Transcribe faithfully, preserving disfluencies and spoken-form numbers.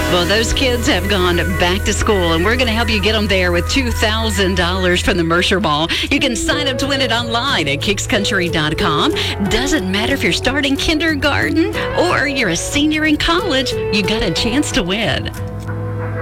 Well, those kids have gone back to school, and we're going to help you get them there with two thousand dollars from the Mercer Ball. You can sign up to win it online at kicks country dot com. Doesn't matter if you're starting kindergarten or you're a senior in college, you got a chance to win.